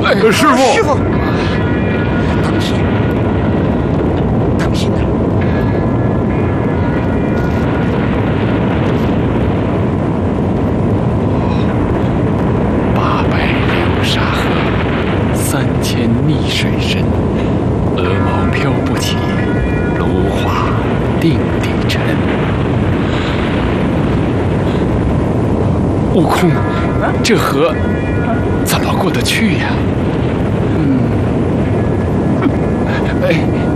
师傅， 师傅，当心，当心点！ 800流沙河，3000逆水深，鹅毛飘不起，芦花定地沉。悟空，这河怎么过得去呀？哎。